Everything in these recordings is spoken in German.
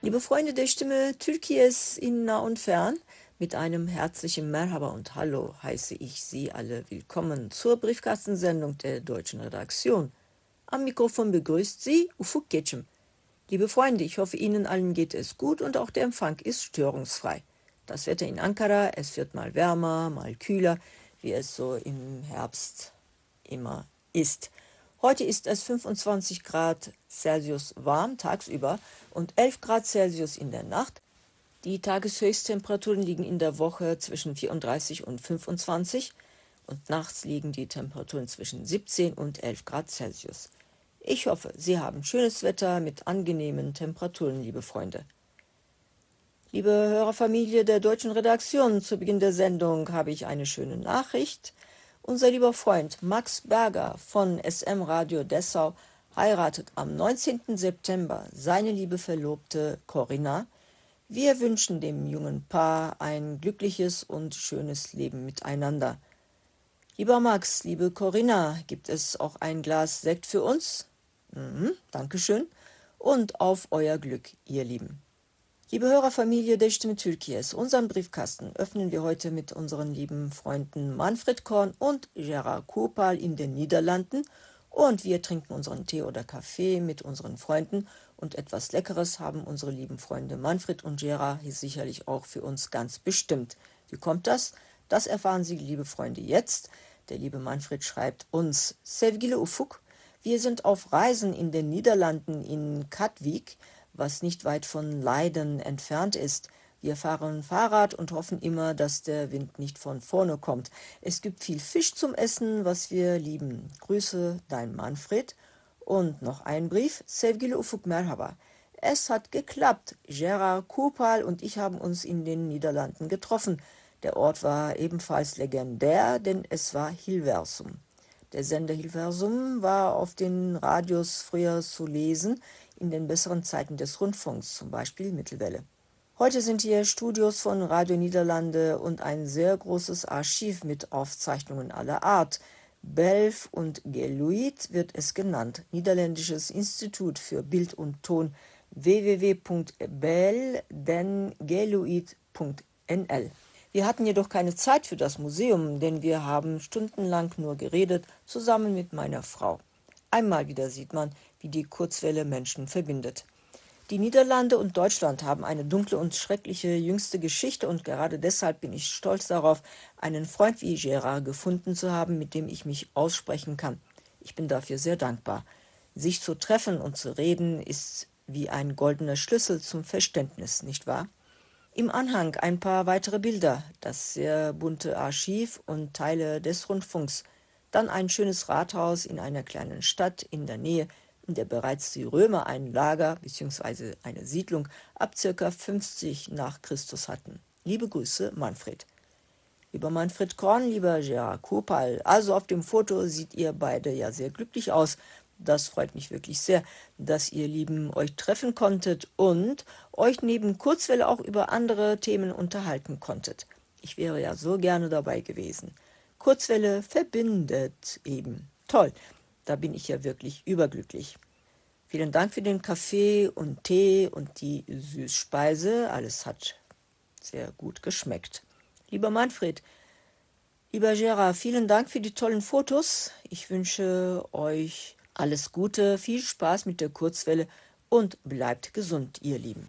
Liebe Freunde der Stimme Türkies in nah und fern, mit einem herzlichen Merhaba und Hallo heiße ich Sie alle willkommen zur Briefkastensendung der deutschen Redaktion. Am Mikrofon begrüßt Sie Ufuk Geçim. Liebe Freunde, ich hoffe, Ihnen allen geht es gut und auch der Empfang ist störungsfrei. Das Wetter in Ankara, es wird mal wärmer, mal kühler, wie es so im Herbst immer ist. Heute ist es 25 Grad Celsius warm tagsüber und 11 Grad Celsius in der Nacht. Die Tageshöchsttemperaturen liegen in der Woche zwischen 34 und 25 und nachts liegen die Temperaturen zwischen 17 und 11 Grad Celsius. Ich hoffe, Sie haben schönes Wetter mit angenehmen Temperaturen, liebe Freunde. Liebe Hörerfamilie der deutschen Redaktion, zu Beginn der Sendung habe ich eine schöne Nachricht. Unser lieber Freund Max Berger von SM Radio Dessau heiratet am 19. September seine liebe Verlobte Corinna. Wir wünschen dem jungen Paar ein glückliches und schönes Leben miteinander. Lieber Max, liebe Corinna, gibt es auch ein Glas Sekt für uns? Dankeschön. Und auf euer Glück, ihr Lieben. Liebe Hörerfamilie der Stimme Türkies, unseren Briefkasten öffnen wir heute mit unseren lieben Freunden Manfred Korn und Gerard Kopal in den Niederlanden und wir trinken unseren Tee oder Kaffee mit unseren Freunden und etwas Leckeres haben unsere lieben Freunde Manfred und Gerard hier sicherlich auch für uns ganz bestimmt. Wie kommt das? Das erfahren Sie, liebe Freunde, jetzt. Der liebe Manfred schreibt uns: Sevgili Ufuk, wir sind auf Reisen in den Niederlanden in Katwijk, was nicht weit von Leiden entfernt ist. Wir fahren Fahrrad und hoffen immer, dass der Wind nicht von vorne kommt. Es gibt viel Fisch zum Essen, was wir lieben. Grüße, dein Manfred. Und noch ein Brief. Sevgili Ufuk Merhaba. Es hat geklappt. Gerard Kopal und ich haben uns in den Niederlanden getroffen. Der Ort war ebenfalls legendär, denn es war Hilversum. Der Sender Hilversum war auf den Radios früher zu lesen, in den besseren Zeiten des Rundfunks, zum Beispiel Mittelwelle. Heute sind hier Studios von Radio Niederlande und ein sehr großes Archiv mit Aufzeichnungen aller Art. Belf und Geluid wird es genannt, Niederländisches Institut für Bild und Ton, www.beldengeluid.nl. Wir hatten jedoch keine Zeit für das Museum, denn wir haben stundenlang nur geredet, zusammen mit meiner Frau. Einmal wieder sieht man, wie die Kurzwelle Menschen verbindet. Die Niederlande und Deutschland haben eine dunkle und schreckliche jüngste Geschichte und gerade deshalb bin ich stolz darauf, einen Freund wie Gerard gefunden zu haben, mit dem ich mich aussprechen kann. Ich bin dafür sehr dankbar. Sich zu treffen und zu reden ist wie ein goldener Schlüssel zum Verständnis, nicht wahr? Im Anhang ein paar weitere Bilder, das sehr bunte Archiv und Teile des Rundfunks, dann ein schönes Rathaus in einer kleinen Stadt in der Nähe, in der bereits die Römer ein Lager bzw. eine Siedlung ab ca. 50 nach Christus hatten. Liebe Grüße, Manfred. Lieber Manfred Korn, lieber Gerard Kopal, also auf dem Foto seht ihr beide ja sehr glücklich aus. Das freut mich wirklich sehr, dass ihr Lieben euch treffen konntet und euch neben Kurzwelle auch über andere Themen unterhalten konntet. Ich wäre ja so gerne dabei gewesen. Kurzwelle verbindet eben. Toll, da bin ich ja wirklich überglücklich. Vielen Dank für den Kaffee und Tee und die Süßspeise. Alles hat sehr gut geschmeckt. Lieber Manfred, lieber Gerard, vielen Dank für die tollen Fotos. Ich wünsche euch alles Gute, viel Spaß mit der Kurzwelle und bleibt gesund, ihr Lieben.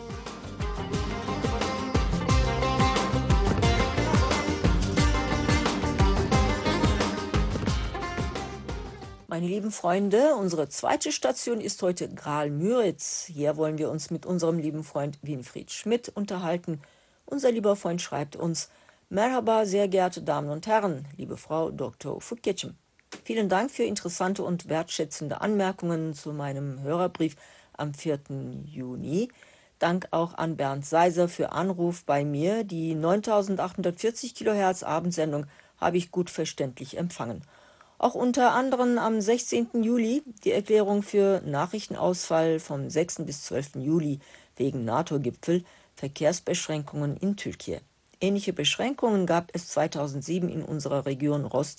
Meine lieben Freunde, unsere zweite Station ist heute Graal-Müritz. Hier wollen wir uns mit unserem lieben Freund Winfried Schmidt unterhalten. Unser lieber Freund schreibt uns: Merhaba, sehr geehrte Damen und Herren, liebe Frau Dr. Ufuk Geçim. Vielen Dank für interessante und wertschätzende Anmerkungen zu meinem Hörerbrief am 4. Juni. Dank auch an Bernd Seiser für Anruf bei mir. Die 9840 kHz Abendsendung habe ich gut verständlich empfangen. Auch unter anderem am 16. Juli die Erklärung für Nachrichtenausfall vom 6. bis 12. Juli wegen NATO-Gipfel, Verkehrsbeschränkungen in Türkei. Ähnliche Beschränkungen gab es 2007 in unserer Region Rostov